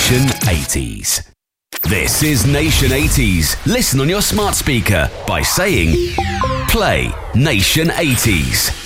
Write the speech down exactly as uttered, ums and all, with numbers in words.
Nation eighties. This is Nation eighties. Listen on your smart speaker by saying, play Nation eighties.